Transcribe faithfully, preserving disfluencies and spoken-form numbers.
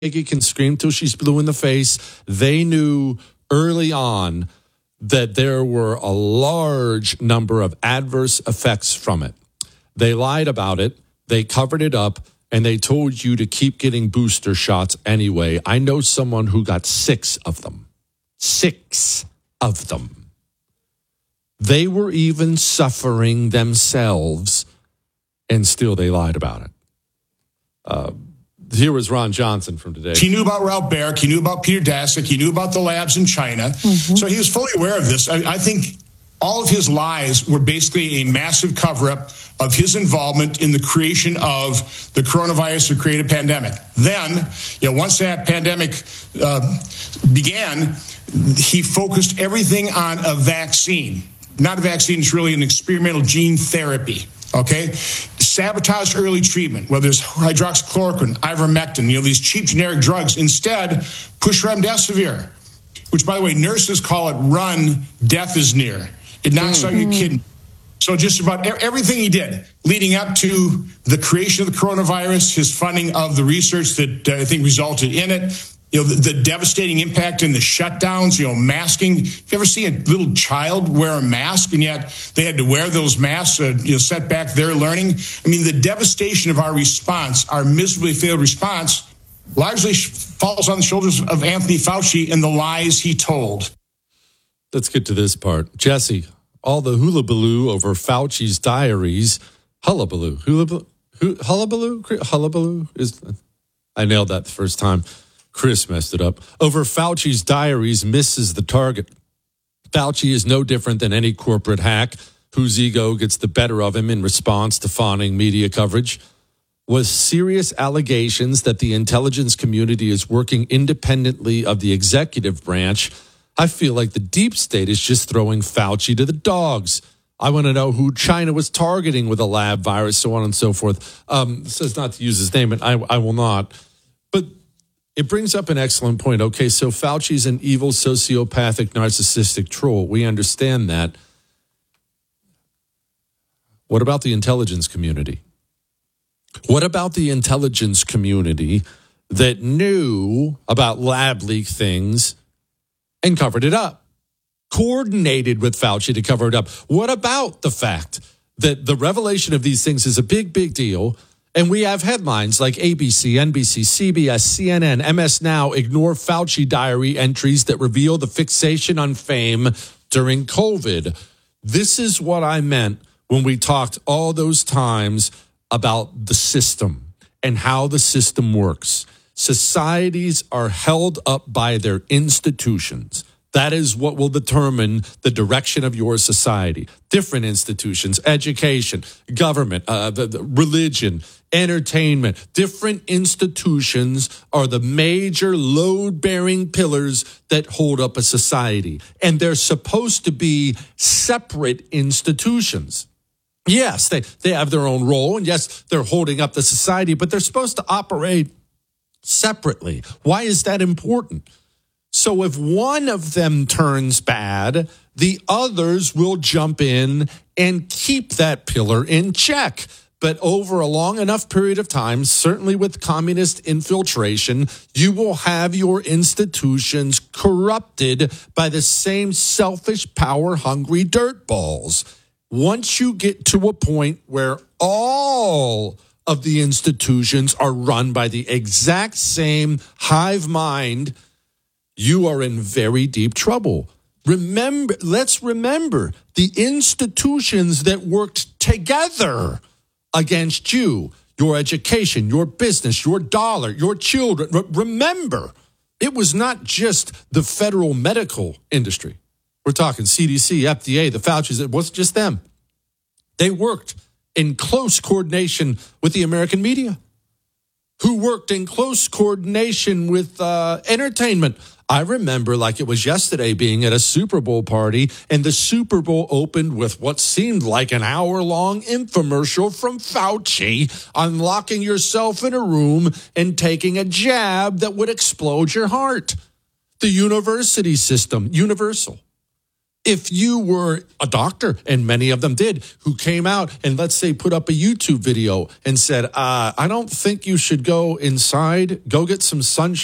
Peggy can scream till she's blue in the face. They knew early on that there were a large number of adverse effects from it. They lied about it. They covered it up, and they told you to keep getting booster shots anyway. I know someone who got six of them. Six of them. They were even suffering themselves, and still they lied about it. Uh, here was Ron Johnson from today. He knew about Ralph Baric. He knew about Peter Daszak. He knew about the labs in China. Mm-hmm. So he was fully aware of this. I, I think all of his lies were basically a massive cover-up of his involvement in the creation of the coronavirus or created pandemic. Then, you know, once that pandemic uh, began, he focused everything on a vaccine. Not a vaccine, it's really an experimental gene therapy. Okay, sabotaged early treatment, whether it's hydroxychloroquine, ivermectin, you know, these cheap generic drugs. Instead, push remdesivir, which, by the way, nurses call it run, death is near. It knocks mm-hmm. out your kidney. So just about everything he did leading up to the creation of the coronavirus, his funding of the research that uh, I think resulted in it, you know, the, the devastating impact in the shutdowns, you know, masking. You ever see a little child wear a mask and yet they had to wear those masks to, you know, set back their learning? I mean, the devastation of our response, our miserably failed response, largely falls on the shoulders of Anthony Fauci and the lies he told. Let's get to this part. Jesse, all the hullabaloo over Fauci's diaries, hullabaloo, hullabaloo, hullabaloo, hullabaloo is, I nailed that the first time. Chris messed it up. Over Fauci's diaries misses the target. Fauci is no different than any corporate hack whose ego gets the better of him in response to fawning media coverage. With serious allegations that the intelligence community is working independently of the executive branch, I feel like the deep state is just throwing Fauci to the dogs. I want to know who China was targeting with a lab virus, so on and so forth. Um, says not to use his name, and I, I will not. But it brings up an excellent point. Okay, so Fauci's an evil, sociopathic, narcissistic troll. We understand that. What about the intelligence community? What about the intelligence community that knew about lab leak things and covered it up? Coordinated with Fauci to cover it up. What about the fact that the revelation of these things is a big, big deal? And we have headlines like A B C, N B C, C B S, C N N, M S Now ignore Fauci diary entries that reveal the fixation on fame during COVID. This is what I meant when we talked all those times about the system and how the system works. Societies are held up by their institutions. That is what will determine the direction of your society. Different institutions, education, government, uh, the, the religion, entertainment. Different institutions are the major load-bearing pillars that hold up a society. And they're supposed to be separate institutions. Yes, they, they have their own role, and yes, they're holding up the society, but they're supposed to operate separately. Why is that important? So if one of them turns bad, the others will jump in and keep that pillar in check. But over a long enough period of time, certainly with communist infiltration, you will have your institutions corrupted by the same selfish, power-hungry dirtballs. Once you get to a point where all of the institutions are run by the exact same hive mind, you are in very deep trouble. Remember, let's remember the institutions that worked together against you, your education, your business, your dollar, your children. Remember, it was not just the federal medical industry. We're talking C D C, F D A, the Fauci's. It wasn't just them. They worked in close coordination with the American media, who worked in close coordination with uh, entertainment. I remember like it was yesterday being at a Super Bowl party, and the Super Bowl opened with what seemed like an hour-long infomercial from Fauci on locking yourself in a room and taking a jab that would explode your heart. The university system, universal. if you were a doctor, and many of them did, who came out and, let's say, put up a YouTube video and said, uh, I don't think you should go inside, go get some sunshine.